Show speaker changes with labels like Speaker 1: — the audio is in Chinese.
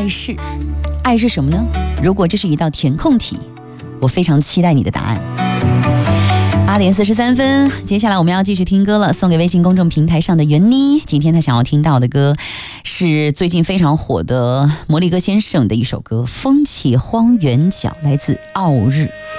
Speaker 1: 爱是？爱是什么呢？如果这是一道填空题，我非常期待你的答案。8点43分，接下来我们要继续听歌了，送给微信公众平台上的袁妮。今天他想要听到的歌是最近非常火的魔力哥先生的一首歌《风起荒原角》，来自奥日。